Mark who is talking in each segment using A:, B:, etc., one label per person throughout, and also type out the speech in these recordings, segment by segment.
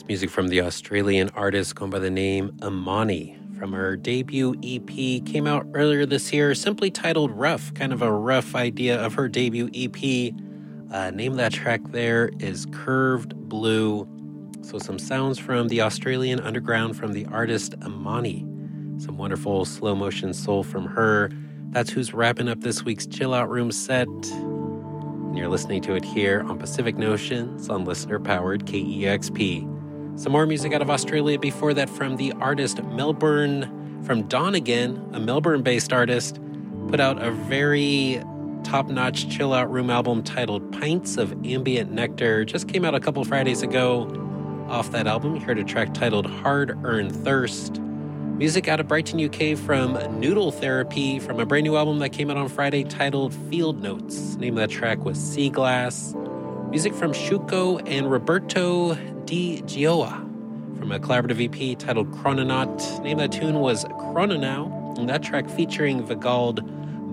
A: Music from the Australian artist going by the name Imani from her debut EP, came out earlier this year, simply titled Rough, kind of a rough idea of her debut EP. Name of that track there is Curved Blue. So some sounds from the Australian underground from the artist Imani. Some wonderful slow motion soul from her. That's who's wrapping up this week's Chill Out Room set. And you're listening to it here on Pacific Notions on listener-powered KEXP. Some more music out of Australia before that from the artist Melbourne, from Dawn Again, a Melbourne-based artist, put out a very top-notch chill-out room album titled Pints of Ambient Nectar. Just came out a couple Fridays ago. Off that album, you heard a track titled Hard-Earned Thirst. Music out of Brighton, UK from Noodle Therapy from a brand new album that came out on Friday titled Field Notes. Name of that track was Sea Glass. Music from Shuko and Roberto Di Gioia from a collaborative EP titled Chrononaut. Name of that tune was Chrononau, and that track featuring Vigald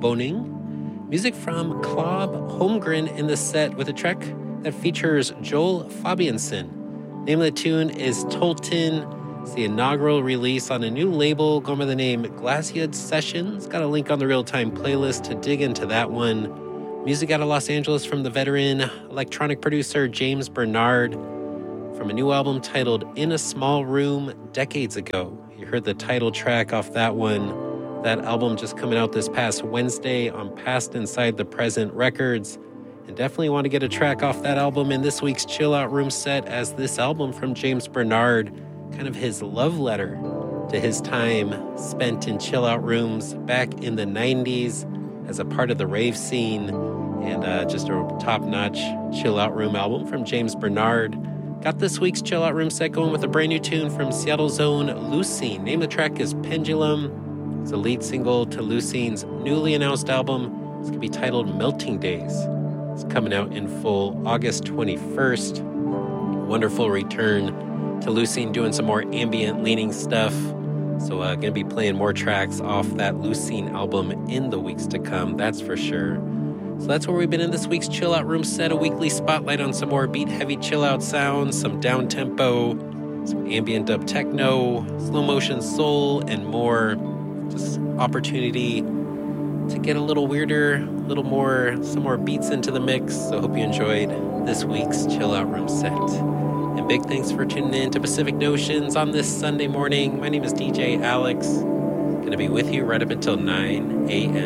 A: Boning. Music from Klob Holmgren in the set with a track that features Joel Fabianson. Name of the tune is Tolton. It's the inaugural release on a new label going by the name Glaciad Sessions. Got a link on the real-time playlist to dig into that one. Music out of Los Angeles from the veteran electronic producer James Bernard from a new album titled In a Small Room decades ago. You heard the title track off that one. That album just coming out this past Wednesday on Past Inside the Present Records. And definitely want to get a track off that album in this week's Chill Out Room set, as this album from James Bernard, kind of his love letter to his time spent in chill out rooms back in the 90s as a part of the rave scene, and just a top-notch chill out room album from James Bernard. Got this week's chill out room set going with a brand new tune from Seattle's own Lucene. Name of the track is Pendulum. It's a lead single to Lucene's newly announced album. It's going to be titled Melting Days. It's coming out in full August 21st. Wonderful return to Lucene, doing some more ambient leaning stuff. So going to be playing more tracks off that Lucene album in the weeks to come, that's for sure. So that's where we've been in this week's Chill Out Room set, a weekly spotlight on some more beat-heavy chill-out sounds, some down-tempo, some ambient dub techno, slow-motion soul, and more. Just opportunity to get a little weirder, a little more, some more beats into the mix. So hope you enjoyed this week's Chill Out Room set. And big thanks for tuning in to Pacific Notions on this Sunday morning. My name is DJ Alex. Going to be with you right up until 9 a.m.